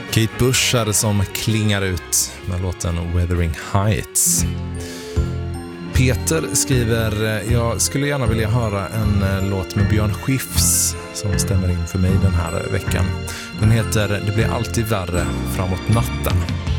Kate Bush är det som klingar ut med låten Wuthering Heights. Peter skriver: jag skulle gärna vilja höra en låt med Björn Skifs som stämmer in för mig den här veckan. Den heter Det blir alltid värre framåt natten.